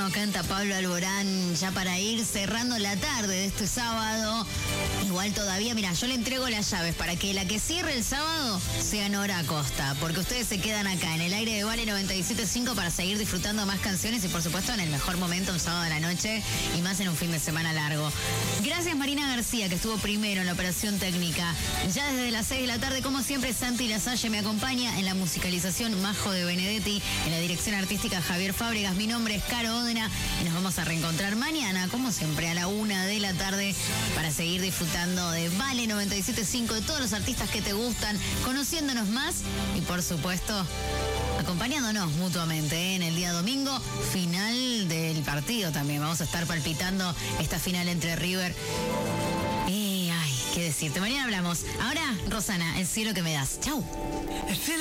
canta Pablo Alborán, ya para ir cerrando la tarde de este sábado. Igual todavía, mira, yo le entrego las llaves para que la que cierre el sábado sea Nora Acosta, porque ustedes se quedan acá en el aire de Vale 97.5 para seguir disfrutando más canciones y por supuesto en el mejor momento, un sábado de la noche y más en un fin de semana largo. Gracias Marina García, que estuvo primero en la operación técnica. Ya desde las 6 de la tarde, como siempre, Santi Lasalle me acompaña en la musicalización, Majo de Benedetti, en la dirección artística Javier Fábregas. Mi nombre es Caro Odena y nos vamos a reencontrar mañana, como siempre, a la 1 de la tarde para seguir disfrutando de Vale 97.5, de todos los artistas que te gustan, conociéndonos más y, por supuesto, acompañándonos mutuamente en el día domingo, final del partido también. Vamos a estar palpitando esta final entre River y, ay, qué decirte. Mañana hablamos. Ahora, Rosana, el cielo que me das. Chau.